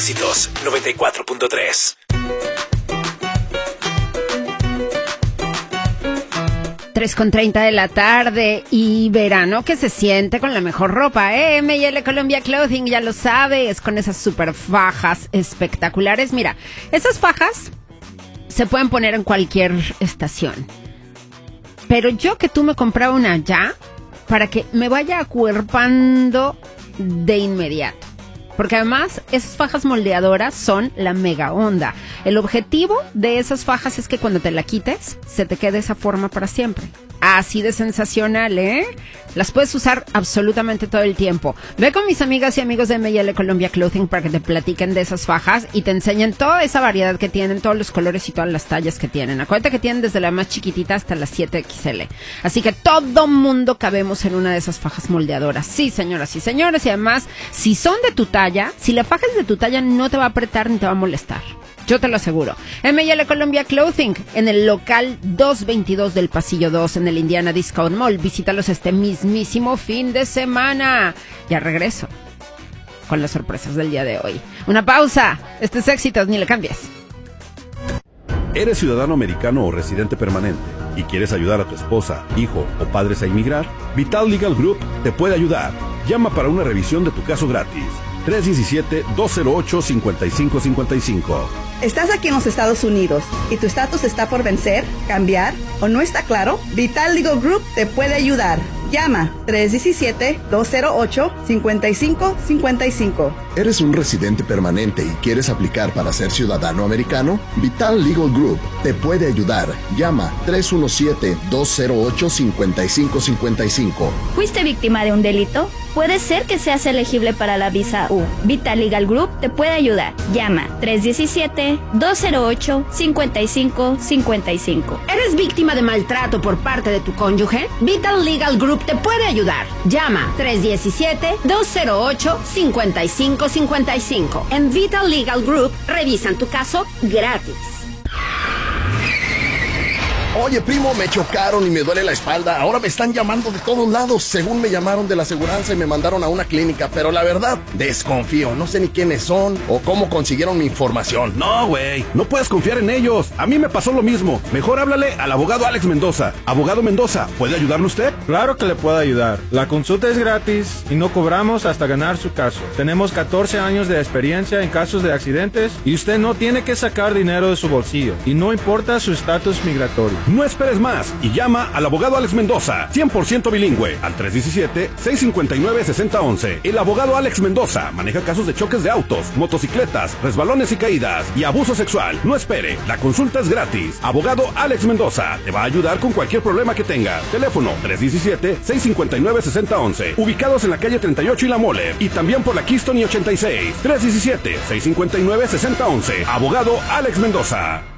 Éxitos 94.3. 3:30 de la tarde y verano que se siente con la mejor ropa, M&L Colombia Clothing, ya lo sabes, con esas super fajas espectaculares. Mira, esas fajas se pueden poner en cualquier estación, pero yo que tú me compraba una ya para que me vaya acuerpando de inmediato. Porque además, esas fajas moldeadoras son la mega onda. El objetivo de esas fajas es que cuando te la quites, se te quede esa forma para siempre. Así de sensacional, ¿eh? Las puedes usar absolutamente todo el tiempo. Ve con mis amigas y amigos de M&L Colombia Clothing para que te platiquen de esas fajas y te enseñen toda esa variedad que tienen, todos los colores y todas las tallas que tienen. Acuérdate que tienen desde la más chiquitita hasta la 7XL. Así que todo mundo cabemos en una de esas fajas moldeadoras. Sí, señoras y señores. Y además, si son de tu talla, si la faja es de tu talla, no te va a apretar ni te va a molestar. Yo te lo aseguro. M&L Colombia Clothing, en el local 222 del Pasillo 2, en el Indiana Discount Mall. Visítalos este mismísimo fin de semana. Ya regreso con las sorpresas del día de hoy. Una pausa. Este es Éxitos, ni le cambies. ¿Eres ciudadano americano o residente permanente y quieres ayudar a tu esposa, hijo o padres a inmigrar? Vital Legal Group te puede ayudar. Llama para una revisión de tu caso gratis. 317-208-5555. ¿Estás aquí en los Estados Unidos y tu estatus está por vencer, cambiar o no está claro? Vital Legal Group te puede ayudar. Llama 317-208-5555. ¿Eres un residente permanente y quieres aplicar para ser ciudadano americano? Vital Legal Group te puede ayudar. Llama 317-208-5555. ¿Fuiste víctima de un delito? Puede ser que seas elegible para la visa U. Vital Legal Group te puede ayudar. Llama 317-208-5555. ¿Eres víctima de maltrato por parte de tu cónyuge? Vital Legal Group te puede ayudar. Llama 317-208-5555. En Vital Legal Group revisan tu caso gratis. Oye, primo, me chocaron y me duele la espalda. Ahora me están llamando de todos lados. Según me llamaron de la aseguranza y me mandaron a una clínica. Pero la verdad, desconfío. No sé ni quiénes son o cómo consiguieron mi información. No, güey, no puedes confiar en ellos. A mí me pasó lo mismo. Mejor háblale al abogado Alex Mendoza. Abogado Mendoza, ¿puede ayudarle usted? Claro que le puedo ayudar. La consulta es gratis y no cobramos hasta ganar su caso. Tenemos 14 años de experiencia en casos de accidentes y usted no tiene que sacar dinero de su bolsillo. Y no importa su estatus migratorio. No esperes más y llama al abogado Alex Mendoza, 100% bilingüe, al 317-659-6011. El abogado Alex Mendoza maneja casos de choques de autos, motocicletas, resbalones y caídas y abuso sexual. No espere, la consulta es gratis. Abogado Alex Mendoza te va a ayudar con cualquier problema que tengas. Teléfono 317-659-6011. Ubicados en la calle 38 y La Mole y también por la Keystone y 86. 317-659-6011. Abogado Alex Mendoza.